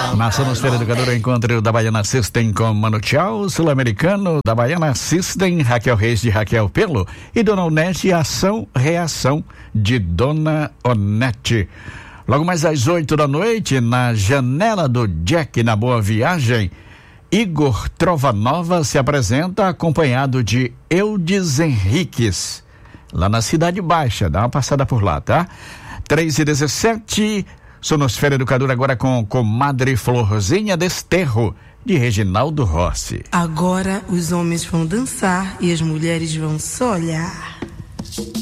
Na Sonosfera Educadora, encontro da Baiana System com Mano Tchau, Sul-Americano da Baiana System, Raquel Reis de Raquel Pelo e Dona Onete, Ação Reação de Dona Onete. Logo mais às 8 da noite, na Janela do Jack, na Boa Viagem, Igor Trova Nova se apresenta acompanhado de Eudes Henriques, lá na Cidade Baixa. Dá uma passada por lá, tá? 3h17, Sonosfera Educadora agora com Comadre Florzinha Desterro, de Reginaldo Rossi. Agora os homens vão dançar e as mulheres vão só olhar.